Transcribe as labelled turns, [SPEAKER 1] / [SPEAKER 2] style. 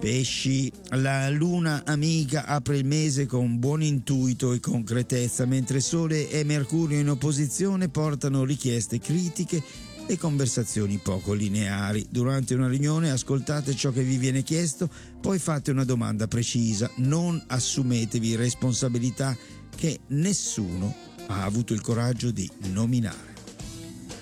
[SPEAKER 1] Pesci, la luna amica apre il mese con buon intuito e concretezza, mentre Sole e Mercurio in opposizione portano richieste critiche e conversazioni poco lineari. Durante una riunione ascoltate ciò che vi viene chiesto, poi fate una domanda precisa, non assumetevi responsabilità che nessuno ha avuto il coraggio di nominare.